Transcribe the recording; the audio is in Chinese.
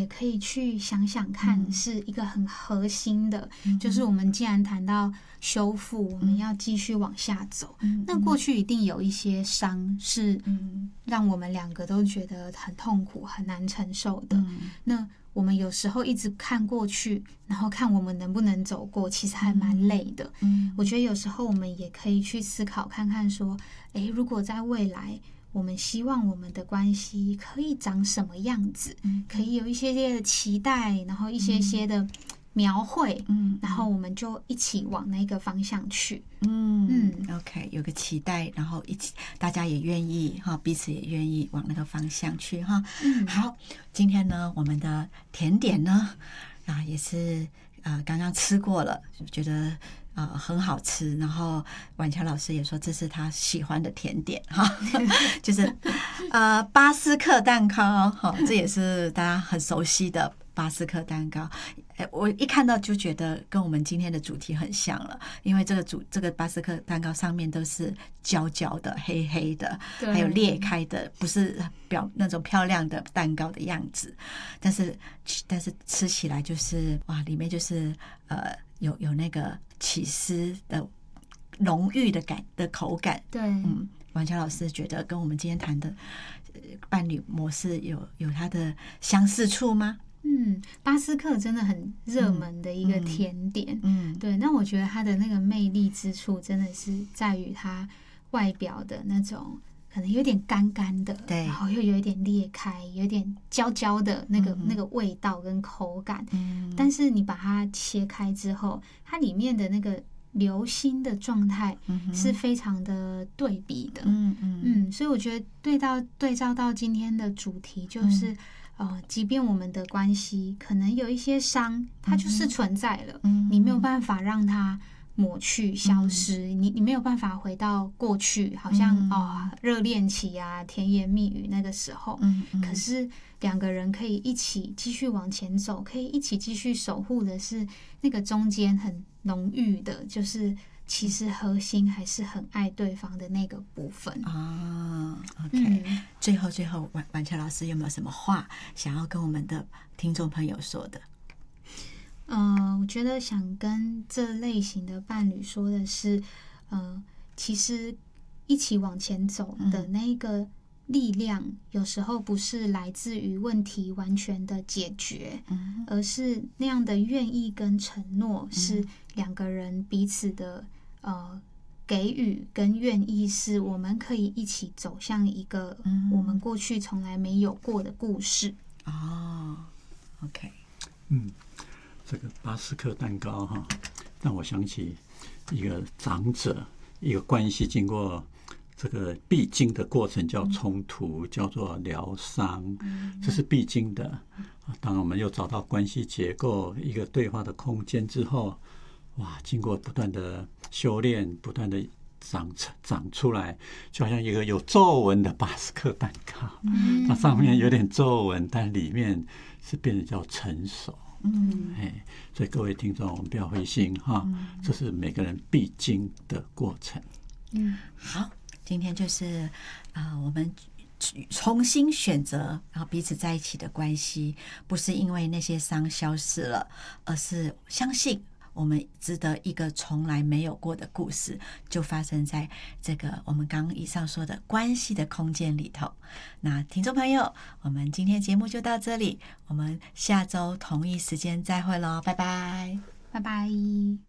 可以去想想看，是一个很核心的，就是我们既然谈到修复，我们要继续往下走，那过去一定有一些伤是让我们两个都觉得很痛苦、很难承受的。那我们有时候一直看过去，然后看我们能不能走过，其实还蛮累的。我觉得有时候我们也可以去思考看看说，如果在未来我们希望我们的关系可以长什么样子，可以有一些些的期待，然后一些些的描绘，然后我们就一起往那个方向去。 OK， 有个期待，然后一起大家也愿意哈，彼此也愿意往那个方向去哈。好，今天呢，我们的甜点呢，也是刚刚吃过了，觉得很好吃，然后婉乔老师也说这是他喜欢的甜点哈，就是巴斯克蛋糕哈，这也是大家很熟悉的巴斯克蛋糕。我一看到就觉得跟我们今天的主题很像了，因为这个巴斯克蛋糕上面都是焦焦的、黑黑的，还有裂开的，不是那种漂亮的蛋糕的样子，但是吃起来就是哇，里面就是有那个起司的浓郁的口感。 对， 婉乔老师觉得跟我们今天谈的伴侣模式有它的相似处吗？ 巴斯克真的很热门的一个甜点。对，那我觉得它的那个魅力之处真的是在于它外表的那种可能有点干干的， 对， 然后又有一点裂开，有点焦焦的那个味道跟口感。但是你把它切开之后，它里面的那个流心的状态是非常的对比的。所以我觉得对照到今天的主题就是即便我们的关系可能有一些伤，它就是存在了，你没有办法让它抹去消失，你没有办法回到过去，好像热恋期啊、甜言蜜语那个时候，可是两个人可以一起继续往前走，可以一起继续守护的是那个中间很浓郁的，就是其实核心还是很爱对方的那个部分。 OK，最后婉乔老师有没有什么话想要跟我们的听众朋友说的？ 我觉得想跟这类型的伴侣说的是，其实一起往前走的那个力量，有时候不是来自于问题完全的解决，而是那样的愿意跟承诺，是两个人彼此的给予跟愿意，是我们可以一起走向一个我们过去从来没有过的故事。 OK， 这个巴斯克蛋糕哈，让我想起一个长者，一个关系经过这个必经的过程叫冲突，叫做疗伤，这是必经的。当我们又找到关系结构一个对话的空间之后，哇，经过不断的修炼，不断的长出来，就好像一个有皱纹的巴斯克蛋糕，它上面有点皱纹，但里面是变得叫成熟。所以各位听众，我们不要灰心哈，这是每个人必经的过程。 好，今天就是我们重新选择，然后彼此在一起的关系，不是因为那些伤消失了，而是相信我们值得一个从来没有过的故事，就发生在这个我们刚刚以上说的关系的空间里头。那听众朋友，我们今天节目就到这里，我们下周同一时间再会咯，拜拜， 拜拜。